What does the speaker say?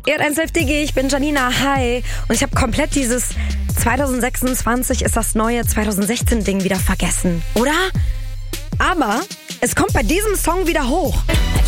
Erd1 Digi, ich bin Janina, hi. Und ich habe komplett dieses 2026 ist das neue 2016 Ding wieder vergessen, oder? Aber es kommt bei diesem Song wieder hoch.